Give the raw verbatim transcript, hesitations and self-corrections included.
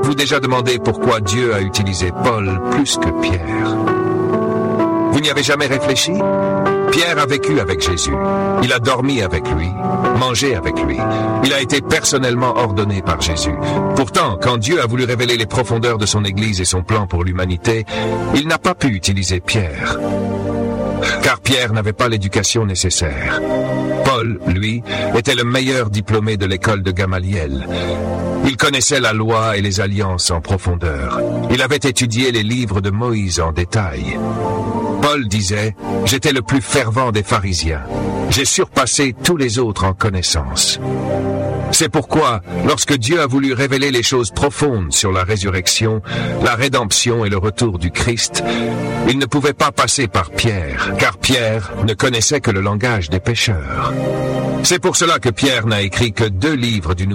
êtes-vous déjà demandé pourquoi Dieu a utilisé Paul plus que Pierre? Vous n'y avez jamais réfléchi? Pierre a vécu avec Jésus. Il a dormi avec lui, mangé avec lui. Il a été personnellement ordonné par Jésus. Pourtant, quand Dieu a voulu révéler les profondeurs de son Église et son plan pour l'humanité, il n'a pas pu utiliser Pierre. Car Pierre n'avait pas l'éducation nécessaire. Paul, lui, était le meilleur diplômé de l'école de Gamaliel. Il connaissait la loi et les alliances en profondeur. Il avait étudié les livres de Moïse en détail. Paul disait « J'étais le plus fervent des pharisiens. J'ai surpassé tous les autres en connaissance. » C'est pourquoi, lorsque Dieu a voulu révéler les choses profondes sur la résurrection, la rédemption et le retour du Christ, il ne pouvait pas passer par Pierre, car Pierre ne connaissait que le langage des pécheurs. C'est pour cela que Pierre n'a écrit que deux livres du Nouveau